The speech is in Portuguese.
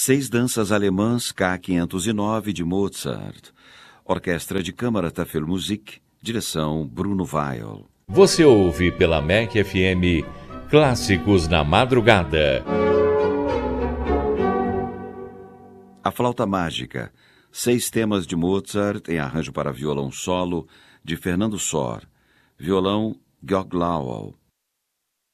Seis danças alemãs K509 de Mozart. Orquestra de Câmara Tafelmusik, direção Bruno Weil. Você ouve pela MEC FM Clássicos na Madrugada. A Flauta Mágica. 6 temas de Mozart em arranjo para violão solo de Fernando Sor. Violão Georg Lowell.